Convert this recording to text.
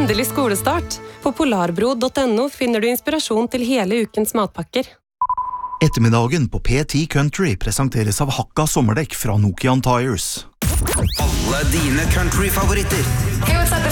Endelig skolestart. På polarbro.no finner du inspirasjon til hele ukens matpakker. Ettermiddagen på P10 Country presenteres av Hakka sommerdekk fra Nokian Tires. Alle dine country-favoritter. Hey, what's up?